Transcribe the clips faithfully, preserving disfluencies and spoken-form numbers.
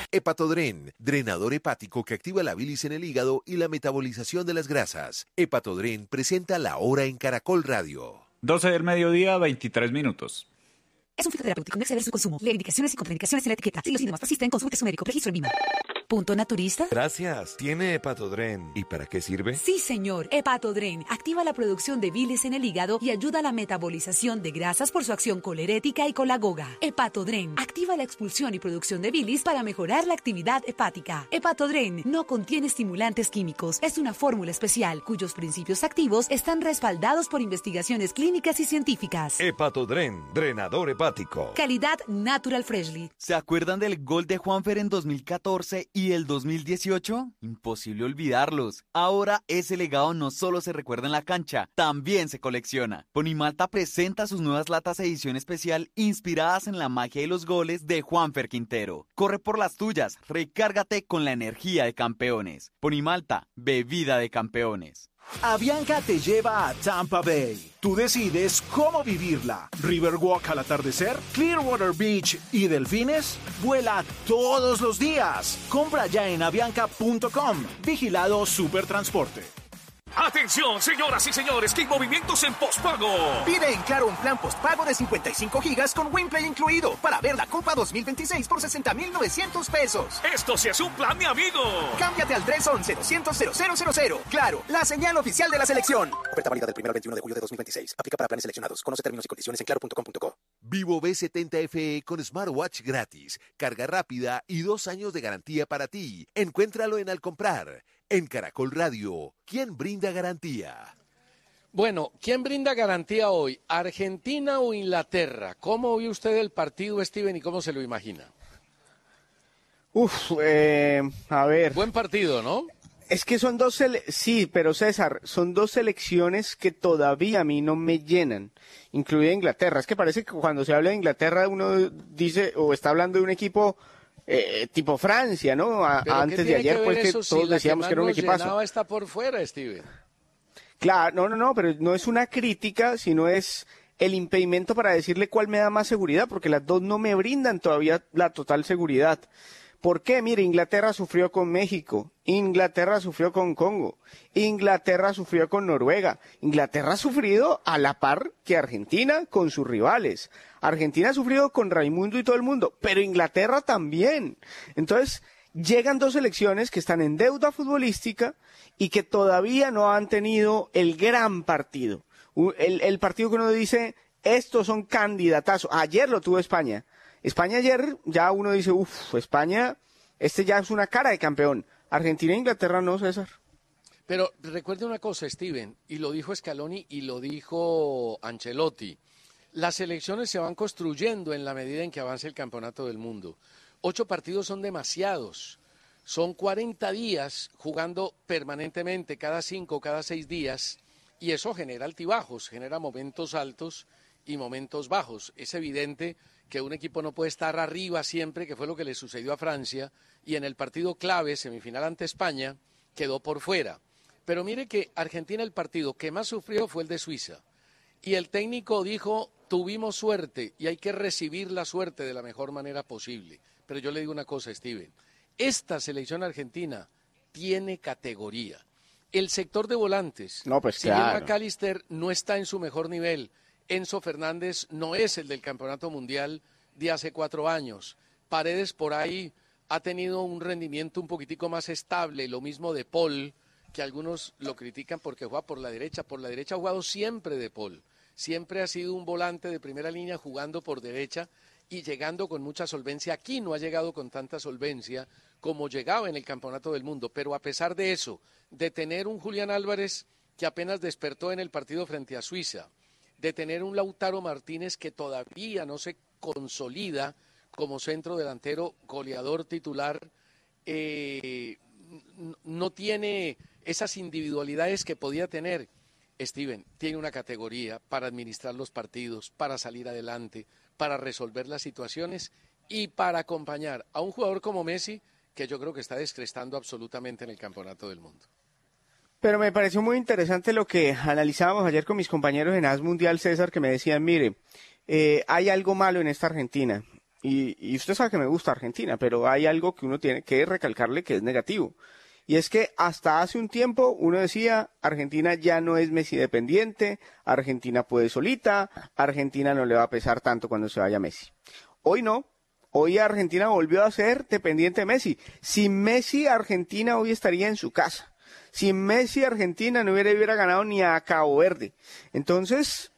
Hepatodren, drenador hepático que activa la bilis en el hígado y la metabolización de las grasas. Hepatodren presenta La Hora en Caracol Radio. doce del mediodía, veintitrés minutos. Es un fitoterapéutico, no exceder su consumo. Lee indicaciones y contraindicaciones en la etiqueta. Si los síntomas persisten, consulte a su médico. Registro en Vima. ¿Punto naturista? Gracias. ¿Tiene Hepatodren? ¿Y para qué sirve? Sí, señor. Hepatodren activa la producción de bilis en el hígado y ayuda a la metabolización de grasas por su acción colerética y colagoga. Hepatodren activa la expulsión y producción de bilis para mejorar la actividad hepática. Hepatodren no contiene estimulantes químicos. Es una fórmula especial cuyos principios activos están respaldados por investigaciones clínicas y científicas. Hepatodren, drenador hepático. Calidad Natural Freshly. ¿Se acuerdan del gol de Juanfer en dos mil catorce y el dos mil dieciocho? Imposible olvidarlos. Ahora ese legado no solo se recuerda en la cancha, también se colecciona. Ponimalta presenta sus nuevas latas edición especial inspiradas en la magia y los goles de Juanfer Quintero. Corre por las tuyas, recárgate con la energía de campeones. Ponimalta, bebida de campeones. Avianca te lleva a Tampa Bay. Tú decides cómo vivirla. Riverwalk al atardecer, Clearwater Beach y delfines. Vuela todos los días. Compra ya en avianca punto com. Vigilado Supertransporte. ¡Atención, señoras y señores! ¡Que hay movimientos en pospago! Pide en Claro un plan postpago de cincuenta y cinco gigas con WinPlay incluido para ver la Copa dos mil veintiséis por sesenta mil novecientos pesos. ¡Esto sí es un plan, mi amigo! Cámbiate al tres once, doscientos, cero cero cero cero. Claro, la señal oficial de la selección. Oferta válida del primero al veintiuno de julio de dos mil veintiséis. Aplica para planes seleccionados. Conoce términos y condiciones en claro punto com punto co. Vivo B setenta F E con smartwatch gratis, carga rápida y dos años de garantía para ti. Encuéntralo en Al Comprar. En Caracol Radio, ¿quién brinda garantía? Bueno, ¿quién brinda garantía hoy? ¿Argentina o Inglaterra? ¿Cómo vio usted el partido, Steven, y cómo se lo imagina? Uf, eh, a ver. Buen partido, ¿no? Es que son dos, sele- sí, pero César, son dos selecciones que todavía a mí no me llenan, incluida Inglaterra. Es que parece que cuando se habla de Inglaterra uno dice, o está hablando de un equipo eh, tipo Francia, ¿no? A, antes de ayer, pues que todos si decíamos que, que era un equipazo. Llenaba está por fuera, Steven. Claro, no, no, no, pero no es una crítica, sino es el impedimento para decirle cuál me da más seguridad, porque las dos no me brindan todavía la total seguridad. ¿Por qué? Mire, Inglaterra sufrió con México, Inglaterra sufrió con Congo, Inglaterra sufrió con Noruega, Inglaterra ha sufrido a la par que Argentina con sus rivales. Argentina ha sufrido con Raimundo y todo el mundo, pero Inglaterra también. Entonces, llegan dos selecciones que están en deuda futbolística y que todavía no han tenido el gran partido. El, el partido que uno dice, estos son candidatazos. Ayer lo tuvo España. España ayer, ya uno dice, uff, España, este ya es una cara de campeón. Argentina e Inglaterra no, César. Pero recuerde una cosa, Steven, y lo dijo Scaloni y lo dijo Ancelotti. Las selecciones se van construyendo en la medida en que avance el campeonato del mundo. Ocho partidos son demasiados. Son cuarenta días jugando permanentemente, cada cinco, cada seis días, y eso genera altibajos, genera momentos altos y momentos bajos. Es evidente que un equipo no puede estar arriba siempre, que fue lo que le sucedió a Francia, y en el partido clave, semifinal ante España, quedó por fuera. Pero mire que Argentina, el partido que más sufrió fue el de Suiza, y el técnico dijo, tuvimos suerte, y hay que recibir la suerte de la mejor manera posible. Pero yo le digo una cosa, Steven, esta selección argentina tiene categoría. El sector de volantes, no, pues si claro. bien McAllister no está en su mejor nivel, Enzo Fernández no es el del Campeonato Mundial de hace cuatro años. Paredes por ahí ha tenido un rendimiento un poquitico más estable, lo mismo de Paul, que algunos lo critican porque juega por la derecha. Por la derecha ha jugado siempre de Paul. Siempre ha sido un volante de primera línea jugando por derecha y llegando con mucha solvencia. Aquí no ha llegado con tanta solvencia como llegaba en el Campeonato del Mundo. Pero a pesar de eso, de tener un Julián Álvarez que apenas despertó en el partido frente a Suiza, de tener un Lautaro Martínez que todavía no se consolida como centro delantero goleador titular, eh, no tiene esas individualidades que podía tener. Steven tiene una categoría para administrar los partidos, para salir adelante, para resolver las situaciones y para acompañar a un jugador como Messi, que yo creo que está descrestando absolutamente en el Campeonato del Mundo. Pero me pareció muy interesante lo que analizábamos ayer con mis compañeros en As Mundial, César, que me decían, mire, eh, hay algo malo en esta Argentina. y, y usted sabe que me gusta Argentina, pero hay algo que uno tiene que recalcarle que es negativo. Y es que hasta hace un tiempo uno decía, Argentina ya no es Messi dependiente, Argentina puede solita, Argentina no le va a pesar tanto cuando se vaya Messi. Hoy no, hoy Argentina volvió a ser dependiente de Messi. Sin Messi, Argentina hoy estaría en su casa. Sin Messi, Argentina no hubiera, hubiera ganado ni a Cabo Verde. Entonces,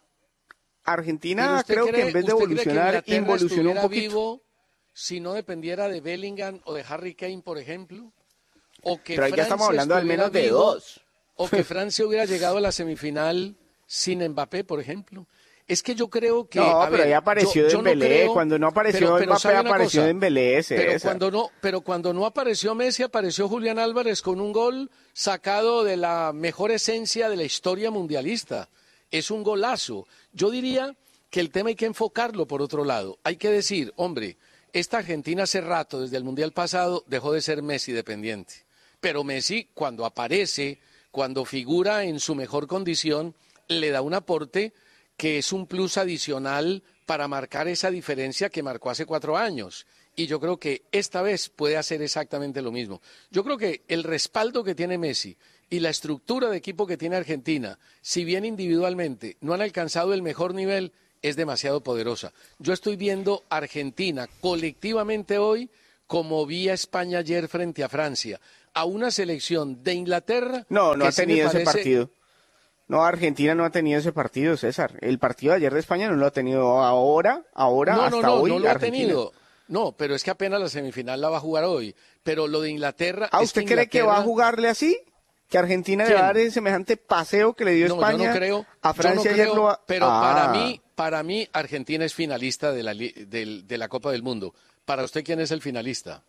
Argentina creo cree, que en vez de evolucionar, involucionó un poquito. Vivo si no dependiera de Bellingham o de Harry Kane, por ejemplo. O que Pero ahí ya estamos hablando al menos de vivo, dos. O que Francia hubiera llegado a la semifinal sin Mbappé, por ejemplo. Es que yo creo que... No, a pero ver, ahí apareció yo, Dembélé. Yo no creo, cuando no apareció pero, pero Mbappé, apareció Dembélé. Pero cuando, no, pero cuando no apareció Messi, apareció Julián Álvarez con un gol sacado de la mejor esencia de la historia mundialista. Es un golazo. Yo diría que el tema hay que enfocarlo por otro lado. Hay que decir, hombre, esta Argentina hace rato, desde el Mundial pasado, dejó de ser Messi dependiente. Pero Messi, cuando aparece, cuando figura en su mejor condición, le da un aporte que es un plus adicional para marcar esa diferencia que marcó hace cuatro años. Y yo creo que esta vez puede hacer exactamente lo mismo. Yo creo que el respaldo que tiene Messi y la estructura de equipo que tiene Argentina, si bien individualmente no han alcanzado el mejor nivel, es demasiado poderosa. Yo estoy viendo Argentina colectivamente hoy como vi a España ayer frente a Francia, a una selección de Inglaterra. No, no ha sí tenido parece... ese partido. No, Argentina no ha tenido ese partido, César. El partido de ayer de España no lo ha tenido ahora, ahora, no, hasta no, no, hoy. No, no lo Argentina. ha tenido. No, pero es que apenas la semifinal la va a jugar hoy. Pero lo de Inglaterra... ¿Ah, es usted que cree Inglaterra... que va a jugarle así? ¿Que Argentina ¿Quién? le va a dar el semejante paseo que le dio no, España yo no creo, a Francia yo no ayer? creo, Lo va... Pero ah. para mí, para mí, Argentina es finalista de la, de, de la Copa del Mundo. ¿Para usted quién es el finalista?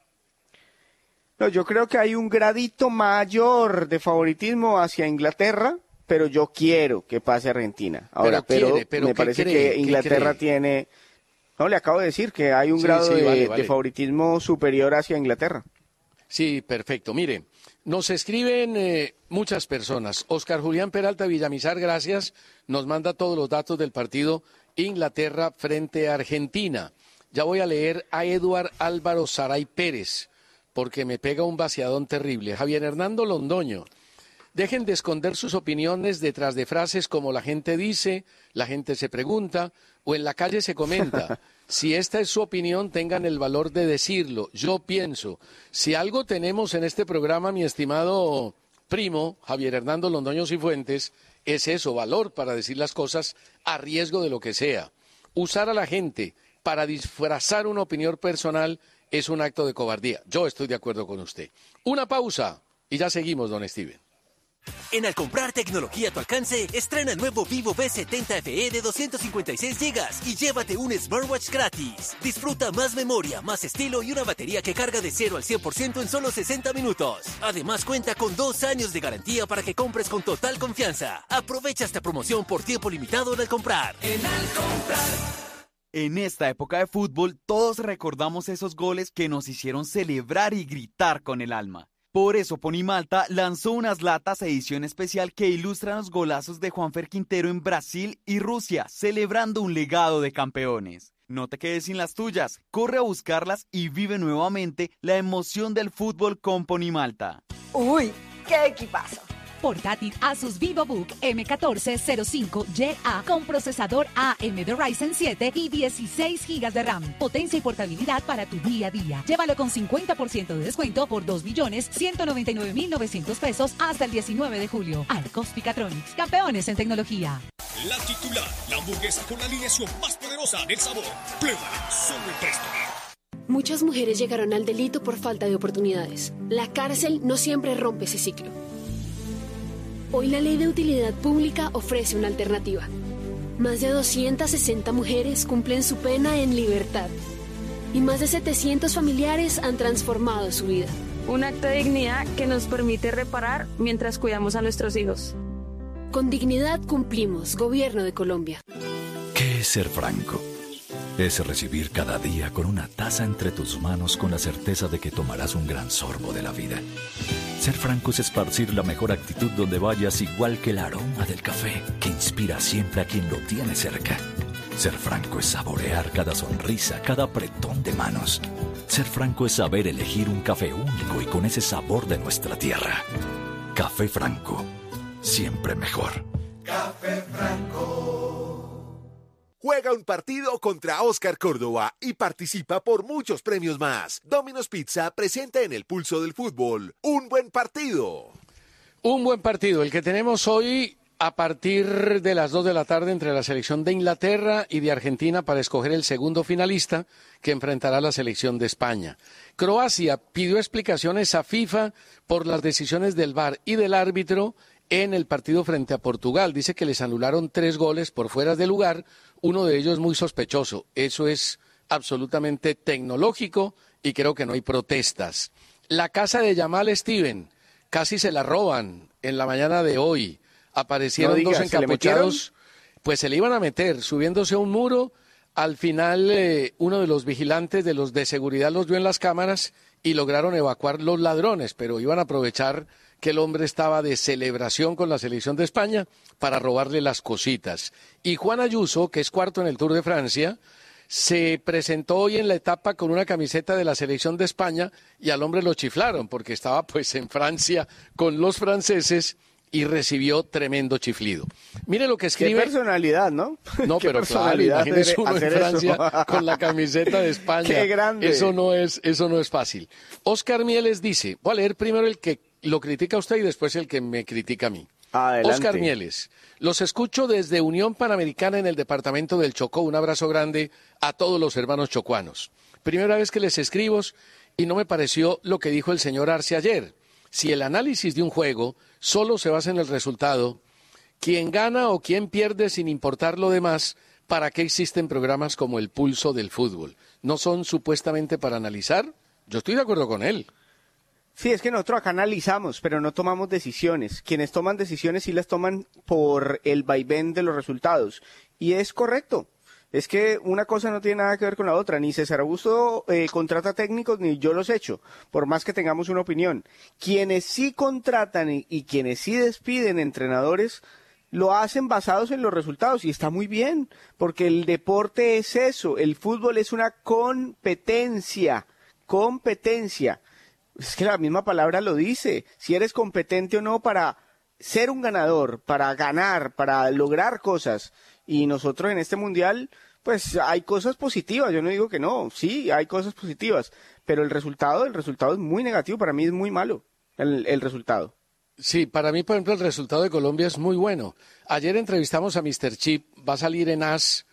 No, yo creo que hay un gradito mayor de favoritismo hacia Inglaterra, pero yo quiero que pase Argentina. Ahora, pero, pero, quiere, pero me parece cree, que Inglaterra tiene... No, le acabo de decir que hay un sí, grado sí, de, vale, vale. de favoritismo superior hacia Inglaterra. Sí, perfecto. Mire, nos escriben eh, muchas personas. Oscar Julián Peralta Villamizar, gracias. Nos manda todos los datos del partido Inglaterra frente a Argentina. Ya voy a leer a Eduard Álvaro Saray Pérez, porque me pega un vaciadón terrible. Javier Hernando Londoño. Dejen de esconder sus opiniones detrás de frases como la gente dice, la gente se pregunta o en la calle se comenta. Si esta es su opinión, tengan el valor de decirlo. Yo pienso, si algo tenemos en este programa, mi estimado primo, Javier Hernando Londoño Cifuentes, es eso, valor para decir las cosas a riesgo de lo que sea. Usar a la gente para disfrazar una opinión personal es un acto de cobardía. Yo estoy de acuerdo con usted. Una pausa y ya seguimos, don Steven. En Al Comprar Tecnología a tu alcance, estrena el nuevo Vivo V setenta F E de doscientos cincuenta y seis gigas y llévate un smartwatch gratis. Disfruta más memoria, más estilo y una batería que carga de cero al cien por ciento en solo sesenta minutos. Además cuenta con dos años de garantía para que compres con total confianza. Aprovecha esta promoción por tiempo limitado en Al Comprar. En Al Comprar. En esta época de fútbol, todos recordamos esos goles que nos hicieron celebrar y gritar con el alma. Por eso Ponimalta lanzó unas latas edición especial que ilustran los golazos de Juanfer Quintero en Brasil y Rusia, celebrando un legado de campeones. No te quedes sin las tuyas, corre a buscarlas y vive nuevamente la emoción del fútbol con Ponimalta. ¡Uy, qué equipazo! Portátil Asus VivoBook eme catorce cero cinco Y A con procesador A M D Ryzen siete y dieciséis gigas de RAM. Potencia y portabilidad para tu día a día. Llévalo con cincuenta por ciento de descuento por dos millones ciento noventa y nueve mil novecientos pesos hasta el diecinueve de julio. Arcos Picatronics, campeones en tecnología. La titular, la hamburguesa con la alineación más poderosa del sabor. Pruébala solo en Presto. Muchas mujeres llegaron al delito por falta de oportunidades. La cárcel no siempre rompe ese ciclo. Hoy la Ley de Utilidad Pública ofrece una alternativa. Más de doscientas sesenta mujeres cumplen su pena en libertad. Y más de setecientos familiares han transformado su vida. Un acto de dignidad que nos permite reparar mientras cuidamos a nuestros hijos. Con dignidad cumplimos, Gobierno de Colombia. ¿Qué es ser franco? Es recibir cada día con una taza entre tus manos con la certeza de que tomarás un gran sorbo de la vida. Ser franco es esparcir la mejor actitud donde vayas, igual que el aroma del café, que inspira siempre a quien lo tiene cerca. Ser franco es saborear cada sonrisa, cada apretón de manos. Ser franco es saber elegir un café único y con ese sabor de nuestra tierra. Café Franco, siempre mejor. Café Franco. Juega un partido contra Oscar Córdoba y participa por muchos premios más. Domino's Pizza presenta en el pulso del fútbol un buen partido. Un buen partido, el que tenemos hoy a partir de las dos de la tarde entre la selección de Inglaterra y de Argentina para escoger el segundo finalista que enfrentará a la selección de España. Croacia pidió explicaciones a FIFA por las decisiones del V A R y del árbitro en el partido frente a Portugal. Dice que les anularon tres goles por fuera de lugar, uno de ellos muy sospechoso. Eso es absolutamente tecnológico y creo que no hay protestas. La casa de Yamal Steven casi se la roban en la mañana de hoy. Aparecieron no digas, dos encapuchados, pues se le iban a meter, subiéndose a un muro. Al final, eh, uno de los vigilantes de los de seguridad los vio en las cámaras y lograron evacuar los ladrones, pero iban a aprovechar que el hombre estaba de celebración con la selección de España para robarle las cositas. Y Juan Ayuso, que es cuarto en el Tour de Francia, se presentó hoy en la etapa con una camiseta de la selección de España y al hombre lo chiflaron porque estaba pues en Francia con los franceses y recibió tremendo chiflido. Mire lo que escribe. Qué personalidad, ¿no? No, pero claro, imagínese uno en Francia eso. Con la camiseta de España. Qué grande. Eso no es, eso no es fácil. Oscar Mieles dice, voy a leer primero el que lo critica a usted y después el que me critica a mí. Adelante. Oscar Mieles, los escucho desde Unión Panamericana en el departamento del Chocó. Un abrazo grande a todos los hermanos chocuanos. Primera vez que les escribo y no me pareció lo que dijo el señor Arce ayer. Si el análisis de un juego solo se basa en el resultado, quién gana o quién pierde sin importar lo demás, ¿para qué existen programas como El Pulso del Fútbol? ¿No son supuestamente para analizar? Yo estoy de acuerdo con él. Sí, es que nosotros acá analizamos, pero no tomamos decisiones. Quienes toman decisiones sí las toman por el vaivén de los resultados. Y es correcto. Es que una cosa no tiene nada que ver con la otra. Ni César Augusto eh, contrata técnicos, ni yo los echo, por más que tengamos una opinión. Quienes sí contratan y, y quienes sí despiden entrenadores, lo hacen basados en los resultados. Y está muy bien, porque el deporte es eso. El fútbol es una competencia. Competencia. Es que la misma palabra lo dice. Si eres competente o no para ser un ganador, para ganar, para lograr cosas. Y nosotros en este mundial, pues hay cosas positivas, yo no digo que no, sí, hay cosas positivas, pero el resultado, el resultado es muy negativo, para mí es muy malo el, el resultado. Sí, para mí, por ejemplo, el resultado de Colombia es muy bueno. Ayer entrevistamos a mister Chip, va a salir en A S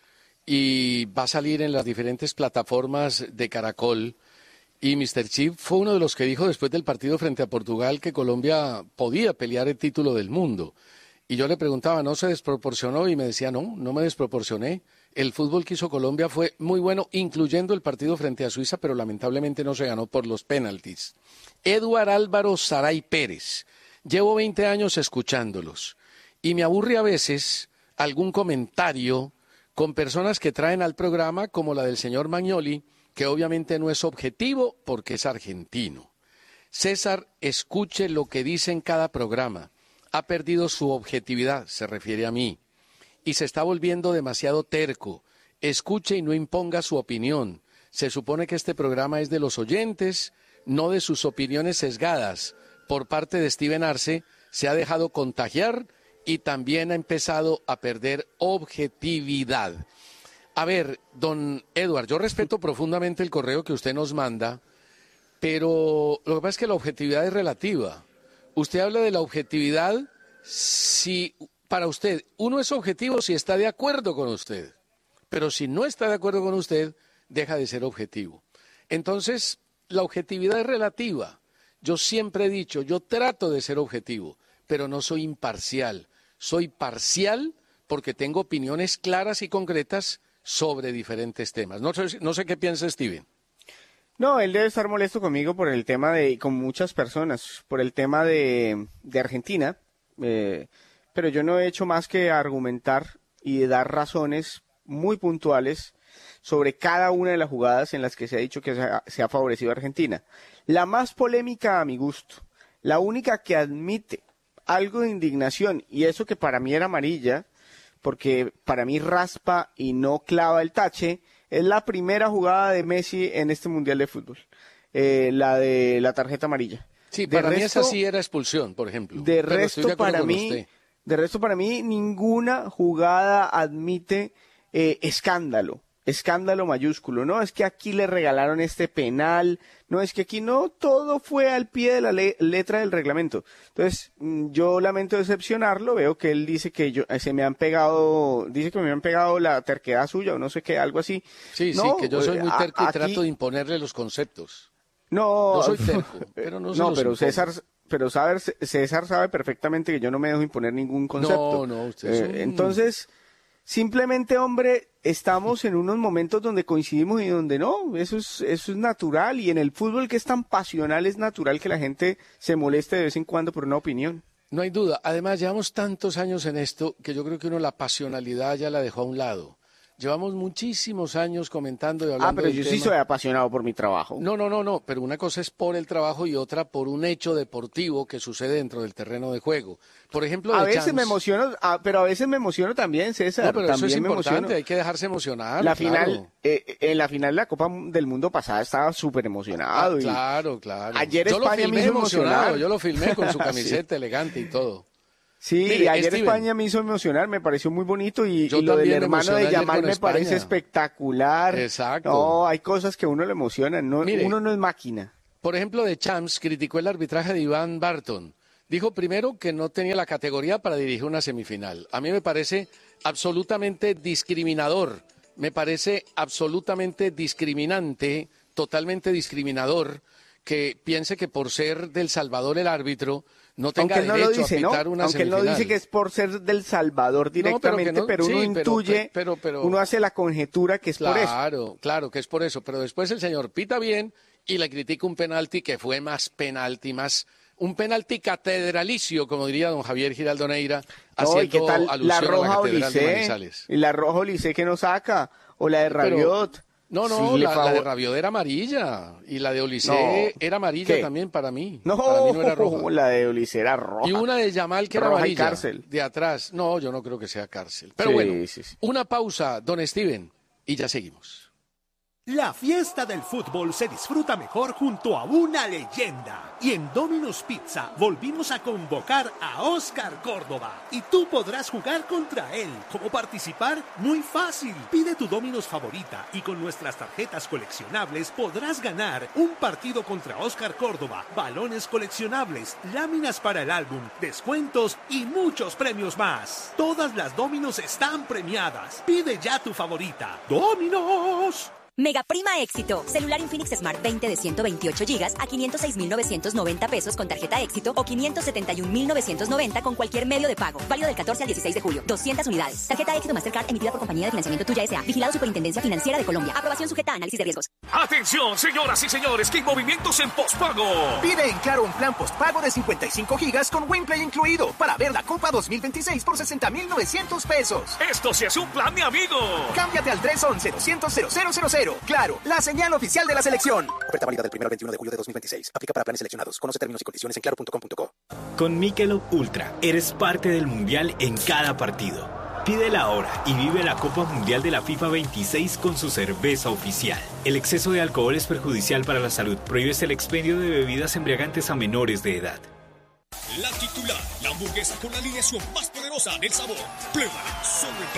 y va a salir en las diferentes plataformas de Caracol. Y mister Chip fue uno de los que dijo después del partido frente a Portugal que Colombia podía pelear el título del mundo. Y yo le preguntaba, ¿no se desproporcionó? Y me decía, no, no me desproporcioné. El fútbol que hizo Colombia fue muy bueno, incluyendo el partido frente a Suiza, pero lamentablemente no se ganó por los penaltis. Eduard Álvaro Saray Pérez. Llevo veinte años escuchándolos. Y me aburre a veces algún comentario con personas que traen al programa, como la del señor Magnoli, que obviamente no es objetivo porque es argentino. César, escuche lo que dice en cada programa. Ha perdido su objetividad, se refiere a mí, y se está volviendo demasiado terco. Escuche y no imponga su opinión. Se supone que este programa es de los oyentes, no de sus opiniones sesgadas. Por parte de Steven Arce, se ha dejado contagiar y también ha empezado a perder objetividad. A ver, don Eduard, yo respeto profundamente el correo que usted nos manda, pero lo que pasa es que la objetividad es relativa. Usted habla de la objetividad si para usted uno es objetivo si está de acuerdo con usted, pero si no está de acuerdo con usted, deja de ser objetivo. Entonces, la objetividad es relativa. Yo siempre he dicho, yo trato de ser objetivo, pero no soy imparcial. Soy parcial porque tengo opiniones claras y concretas sobre diferentes temas. No sé, no sé qué piensa Steven. No, él debe estar molesto conmigo por el tema de, con muchas personas, por el tema de, de Argentina, eh, pero yo no he hecho más que argumentar y dar razones muy puntuales sobre cada una de las jugadas en las que se ha dicho que se ha, se ha favorecido a Argentina. La más polémica a mi gusto, la única que admite algo de indignación, y eso que para mí era amarilla, porque para mí raspa y no clava el tache, es la primera jugada de Messi en este Mundial de Fútbol, eh, la de la tarjeta amarilla. Sí, de para resto, mí esa sí era expulsión, por ejemplo. De Pero resto, de para mí, usted. de resto para mí, ninguna jugada admite eh, escándalo. Escándalo mayúsculo, no es que aquí le regalaron este penal, no es que aquí no, todo fue al pie de la le- letra del reglamento. Entonces, yo lamento decepcionarlo, veo que él dice que yo, se me han pegado, dice que me han pegado la terquedad suya o no sé qué, algo así. Sí, no, sí, que yo soy muy terco y aquí, trato de imponerle los conceptos. No, no soy terco, pero no se No, los pero impongo. César, pero saber, César sabe perfectamente que yo no me dejo imponer ningún concepto. No, no, usted es Eh, un... Entonces, simplemente, hombre, estamos en unos momentos donde coincidimos y donde no, eso es, eso es natural, y en el fútbol que es tan pasional es natural que la gente se moleste de vez en cuando por una opinión. No hay duda. Además, llevamos tantos años en esto que yo creo que uno la pasionalidad ya la dejó a un lado. Llevamos muchísimos años comentando y hablando Ah, pero del yo tema. sí soy apasionado por mi trabajo. No, no, no, no, pero una cosa es por el trabajo y otra por un hecho deportivo que sucede dentro del terreno de juego. Por ejemplo, A de veces Champs- me emociono, ah, pero a veces me emociono también, César. No, pero también eso es me importante, emociono. hay que dejarse emocionar. La claro. final, eh, en la final de la Copa del Mundo pasada estaba súper emocionado. Ah, y claro, claro. Ayer yo España lo filmé me hizo emocionado, emocionar. yo lo filmé con su Sí. camiseta elegante y todo. Sí, Mire, ayer Steven, España me hizo emocionar, me pareció muy bonito y, Yo y lo del también me hermano emocioné de ayer Yamal con me España. parece espectacular. Exacto. No, hay cosas que a uno le emocionan, no, Mire, uno no es máquina. Por ejemplo, de Champs criticó el arbitraje de Iván Barton. Dijo primero que no tenía la categoría para dirigir una semifinal. A mí me parece absolutamente discriminador, me parece absolutamente discriminante, totalmente discriminador, que piense que por ser del Salvador el árbitro no tenga Aunque él no derecho lo dice, a pitar ¿no? una Aunque él semifinal. no dice que es por ser del Salvador directamente, no, pero, sí, uno pero- intuye, pero- pero- uno hace la conjetura que es por eso. Claro, claro que es por eso, pero después el señor pita bien y le critica un penalti que fue más penalti, más un penalti catedralicio, como diría don Javier Giraldo Neira, No, haciendo ¿y qué tal alusión la a la roja catedral de Olise? Manizales. Y la roja Olise que no saca, o la de Pero- Rabiot. No, no, Sí, le la, la de favor- Rabiot era amarilla y la de Olise No, era amarilla ¿qué? también para mí. No, Para mí no era roja. la de Olise era roja. Y una de Yamal que era Roja y amarilla, cárcel. de atrás. No, yo no creo que sea cárcel. Pero Sí, bueno, sí, sí. una pausa, don Steven, y ya seguimos. La fiesta del fútbol se disfruta mejor junto a una leyenda. Y en Domino's Pizza volvimos a convocar a Oscar Córdoba. Y tú podrás jugar contra él. ¿Cómo participar? Muy fácil. Pide tu Domino's favorita y con nuestras tarjetas coleccionables podrás ganar un partido contra Oscar Córdoba, balones coleccionables, láminas para el álbum, descuentos y muchos premios más. Todas las Domino's están premiadas. Pide ya tu favorita. ¡Domino's! Mega Prima Éxito. Celular Infinix Smart veinte de ciento veintiocho gigas a quinientos seis mil novecientos noventa pesos con tarjeta Éxito o quinientos setenta y un mil novecientos noventa con cualquier medio de pago. Válido del catorce al dieciséis de julio. doscientas unidades. Tarjeta Éxito Mastercard emitida por Compañía de Financiamiento Tuya S A. Vigilado Superintendencia Financiera de Colombia. Aprobación sujeta a análisis de riesgos. Atención, señoras y señores, que hay movimientos en pospago. Pide en Claro un plan postpago de cincuenta y cinco gigas con WinPlay incluido para ver la Copa dos mil veintiséis por sesenta mil novecientos pesos. Esto sí es un plan de amigo. Cámbiate al tres once doscientos cero cero cero cero. Claro, la señal oficial de la selección. Oferta válida del primero al veintiuno de julio de dos mil veintiséis. Aplica para planes seleccionados. Conoce términos y condiciones en claro punto com punto co. Con Michelob Ultra eres parte del mundial en cada partido. Pídela ahora y vive la Copa Mundial de la FIFA veintiséis con su cerveza oficial. El exceso de alcohol es perjudicial para la salud. Prohíbes el expendio de bebidas embriagantes a menores de edad. La titular, la hamburguesa con la alineación más poderosa del sabor. Pruébala, solo en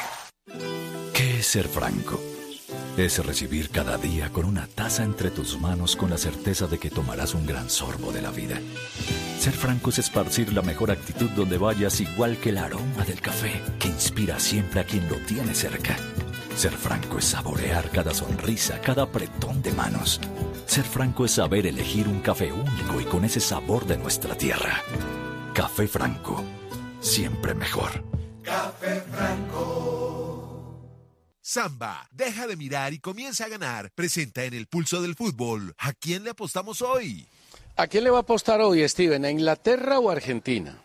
Presto. ¿Qué es ser franco? Es recibir cada día con una taza entre tus manos con la certeza de que tomarás un gran sorbo de la vida. Ser franco es esparcir la mejor actitud donde vayas, igual que el aroma del café que inspira siempre a quien lo tiene cerca. Ser franco es saborear cada sonrisa, cada apretón de manos. Ser franco es saber elegir un café único y con ese sabor de nuestra tierra. Café Franco, siempre mejor. Café Franco. Samba, deja de mirar y comienza a ganar. Presenta en el Pulso del Fútbol. ¿A quién le apostamos hoy? ¿A quién le va a apostar hoy, Steven? ¿A Inglaterra o a Argentina?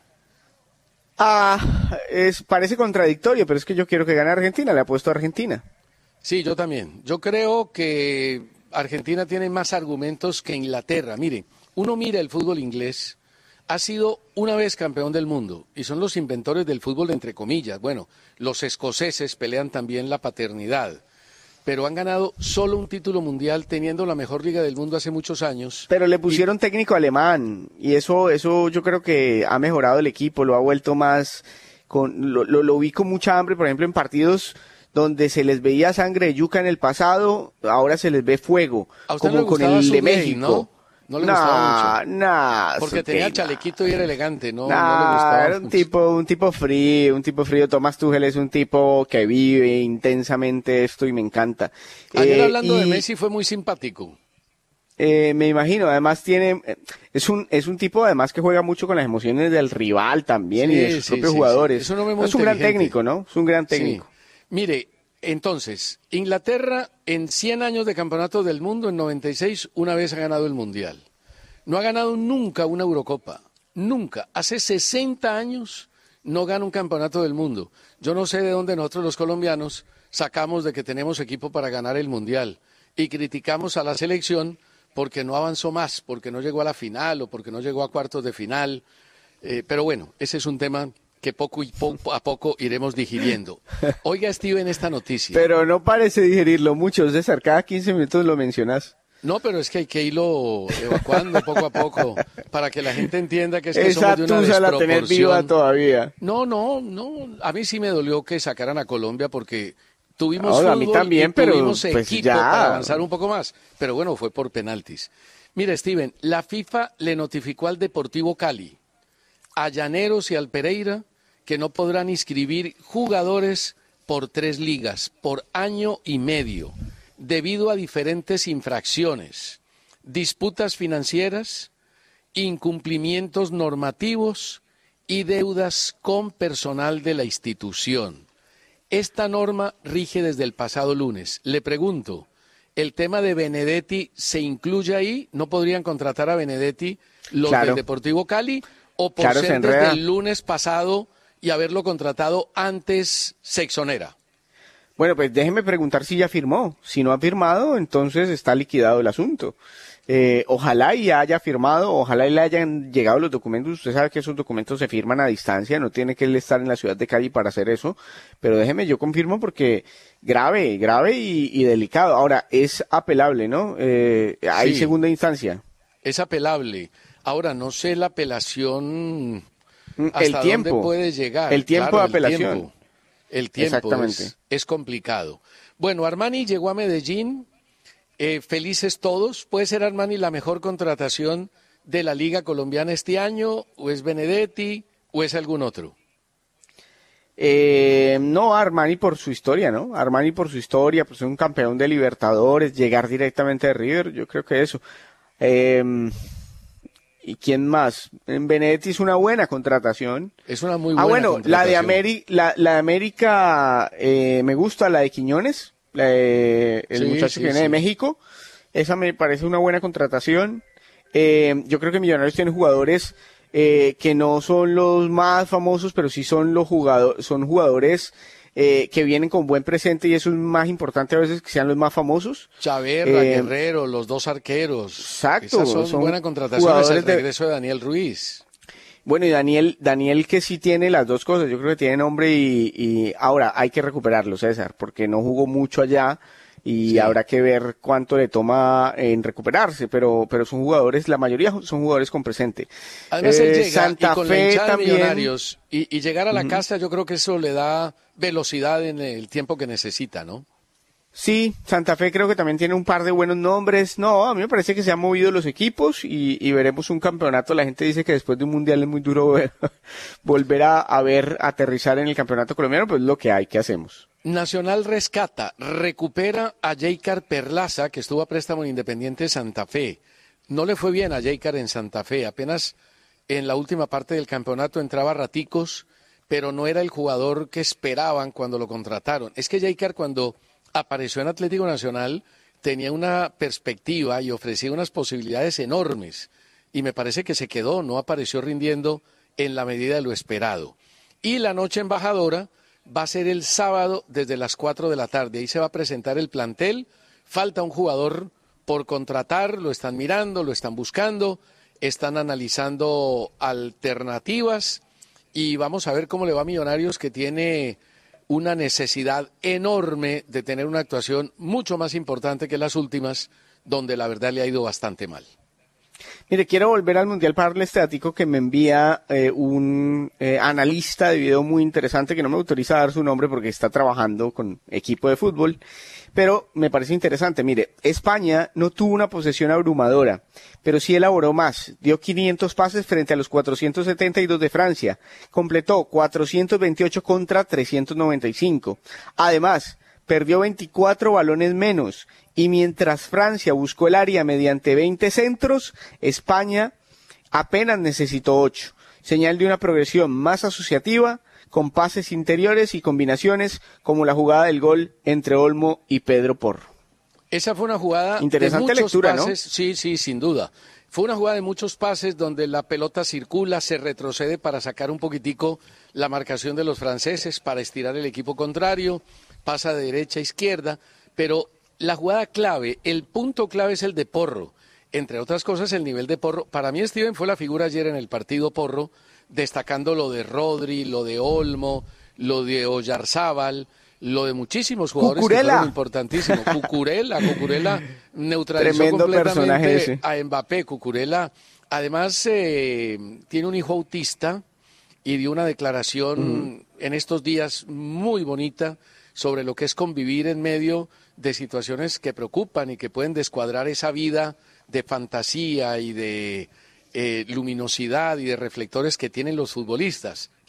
Ah, es, parece contradictorio, pero es que yo quiero que gane Argentina, le apuesto a Argentina. Sí, yo también. Yo creo que Argentina tiene más argumentos que Inglaterra. Mire, uno mira el fútbol inglés, ha sido una vez campeón del mundo y son los inventores del fútbol entre comillas. Bueno, los escoceses pelean también la paternidad, pero han ganado solo un título mundial teniendo la mejor liga del mundo hace muchos años. Pero le pusieron y... técnico alemán y eso eso yo creo que ha mejorado el equipo, lo ha vuelto más, con lo, lo, lo vi con mucha hambre, por ejemplo, en partidos donde se les veía sangre de yuca en el pasado, ahora se les ve fuego, como con el de México. ¿No? No le nah, gustaba mucho. Nah, porque tenía el chalequito y era elegante, ¿no? Nah, no le gustaba era un mucho. tipo, un tipo frío, un tipo frío. Tomás Tuchel es un tipo que vive intensamente esto y me encanta. Ayer eh, hablando y, de Messi fue muy simpático. Eh, me imagino, además tiene, es un, es un tipo además que juega mucho con las emociones del rival también sí, y de sus sí, propios sí, jugadores. Sí. Es un, es un gran técnico, ¿no? Es un gran técnico. Sí. Mire, entonces, Inglaterra en cien años de campeonato del mundo, en noventa y seis, una vez ha ganado el Mundial. No ha ganado nunca una Eurocopa, nunca. Hace sesenta años no gana un campeonato del mundo. Yo no sé de dónde nosotros los colombianos sacamos de que tenemos equipo para ganar el Mundial y criticamos a la selección porque no avanzó más, porque no llegó a la final o porque no llegó a cuartos de final. Eh, pero bueno, ese es un tema que poco y poco a poco iremos digiriendo. Oiga, Steven, esta noticia. Pero no parece digerirlo mucho, César, cada quince minutos lo mencionas. No, pero es que hay que irlo evacuando poco a poco para que la gente entienda que es que Esa somos de una tusa desproporción. La tenés viva todavía. No, no, no. A mí sí me dolió que sacaran a Colombia porque tuvimos Ahora, fútbol a mí también, y pero, tuvimos pues, equipo ya. para avanzar un poco más. Pero bueno, fue por penaltis. Mira, Steven, la FIFA le notificó al Deportivo Cali, a Llaneros y al Pereira que no podrán inscribir jugadores por tres ligas, por año y medio, debido a diferentes infracciones, disputas financieras, incumplimientos normativos y deudas con personal de la institución. Esta norma rige desde el pasado lunes. Le pregunto, ¿el tema de Benedetti se incluye ahí? ¿No podrían contratar a Benedetti los claro. del Deportivo Cali? ¿O por claro, ser desde el lunes pasado y haberlo contratado antes se exonera? Bueno, pues déjeme preguntar si ya firmó. Si no ha firmado, entonces está liquidado el asunto. Eh, ojalá y haya firmado, ojalá y le hayan llegado los documentos. Usted sabe que esos documentos se firman a distancia, no tiene que él estar en la ciudad de Cali para hacer eso. Pero déjeme, yo confirmo porque grave, grave y, y delicado. Ahora, es apelable, ¿no? Eh, hay Sí. segunda instancia. Es apelable. Ahora, no sé la apelación hasta El tiempo. dónde puede llegar. El tiempo Claro, de apelación. El tiempo, el tiempo Exactamente. es, es complicado. Bueno, Armani llegó a Medellín. Eh, felices todos. ¿Puede ser Armani la mejor contratación de la Liga Colombiana este año? ¿O es Benedetti? ¿O es algún otro? Eh, no, Armani por su historia, ¿no? Armani por su historia, pues es un campeón de Libertadores, llegar directamente de River, yo creo que eso. Eh, ¿Y quién más? En Benedetti es una buena contratación. Es una muy buena Ah, bueno, contratación. la de, Ameri la, la de América eh, me gusta, la de Quiñones, la de, el Sí, muchacho sí, que viene sí. de México. Esa me parece una buena contratación. Eh, yo creo que Millonarios tiene jugadores eh, que no son los más famosos, pero sí son los jugadores, son jugadores eh, que vienen con buen presente y eso es más importante a veces que sean los más famosos. Chaverra, Eh, Guerrero, los dos arqueros. Exacto, Esas son, son buenas contrataciones. El jugadores de- regreso de Daniel Ruiz. Bueno, y Daniel, Daniel que sí tiene las dos cosas, yo creo que tiene nombre y, y ahora hay que recuperarlo, César, porque no jugó mucho allá y Sí. habrá que ver cuánto le toma en recuperarse, pero, pero son jugadores, la mayoría son jugadores con presente. Además, él Eh, llega Santa y con la Fe hinchada de también. Millonarios y, y llegar a la Ujú. casa, yo creo que eso le da velocidad en el tiempo que necesita, ¿no? Sí, Santa Fe creo que también tiene un par de buenos nombres. No, a mí me parece que se han movido los equipos y, y veremos un campeonato. La gente dice que después de un mundial es muy duro ver- volver a, a ver aterrizar en el campeonato colombiano, pues es lo que hay, ¿qué hacemos? Nacional rescata, recupera a Jaycar Perlaza, que estuvo a préstamo en Independiente Santa Fe. No le fue bien a Jaycar en Santa Fe, apenas en la última parte del campeonato entraba raticos, pero no era el jugador que esperaban cuando lo contrataron. Es que Jaycar cuando apareció en Atlético Nacional tenía una perspectiva y ofrecía unas posibilidades enormes y me parece que se quedó, no apareció rindiendo en la medida de lo esperado. Y la noche embajadora va a ser el sábado desde las cuatro de la tarde. Ahí se va a presentar el plantel. Falta un jugador por contratar, lo están mirando, lo están buscando. están analizando alternativas y vamos a ver cómo le va a Millonarios, que tiene una necesidad enorme de tener una actuación mucho más importante que las últimas, donde la verdad le ha ido bastante mal. Mire, quiero volver al Mundial para darle este dato que me envía eh, un eh, analista de video muy interesante, que no me autoriza a dar su nombre porque está trabajando con equipo de fútbol, pero me parece interesante. Mire, España no tuvo una posesión abrumadora, pero sí elaboró más. Dio quinientos pases frente a los cuatrocientos setenta y dos de Francia. Completó cuatrocientos veintiocho contra trescientos noventa y cinco. Además, perdió veinticuatro balones menos. Y mientras Francia buscó el área mediante veinte centros, España apenas necesitó ocho. Señal de una progresión más asociativa, con pases interiores y combinaciones como la jugada del gol entre Olmo y Pedro Porro. Esa fue una jugada interesante de muchos lectura, pases, ¿no? Sí, sí, sin duda. Fue una jugada de muchos pases donde la pelota circula, se retrocede para sacar un poquitico la marcación de los franceses, para estirar el equipo contrario, pasa de derecha a izquierda, pero la jugada clave, el punto clave es el de Porro. Entre otras cosas, el nivel de Porro. Para mí, Steven fue la figura ayer en el partido Porro, destacando lo de Rodri, lo de Olmo, lo de Oyarzábal, lo de muchísimos jugadores Cucurella. que fueron importantísimos. Cucurella, Cucurella neutralizó Tremendo completamente a Mbappé. Cucurella, además, eh, tiene un hijo autista y dio una declaración uh-huh. en estos días muy bonita sobre lo que es convivir en medio de situaciones que preocupan y que pueden descuadrar esa vida de fantasía y de eh, luminosidad y de reflectores que tienen los futbolistas.